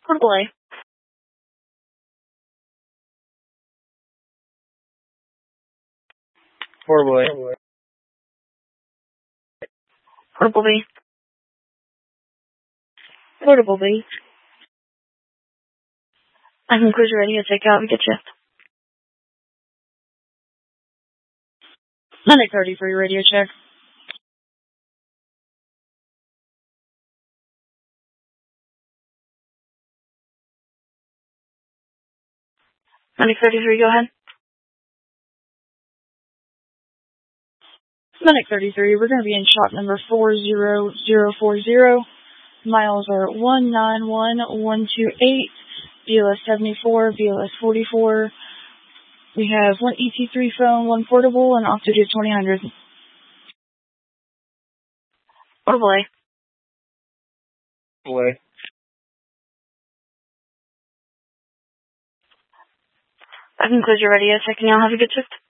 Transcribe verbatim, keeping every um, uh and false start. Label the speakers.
Speaker 1: Portable A.
Speaker 2: Portable A.
Speaker 1: Portable B. Portable B. I can cruise ready to take out and get you. Medic thirty-three, radio check. Medic thirty-three, go ahead. Medic thirty-three, we're going to be in shot number four zero zero four zero. Miles are one nine one one two eight. B L S seventy-four, B L S forty-four. We have one E T three phone, one portable, and altitude twenty hundred. Portable A.
Speaker 2: Portable A.
Speaker 1: I can close your radio check and y'all have a good shift.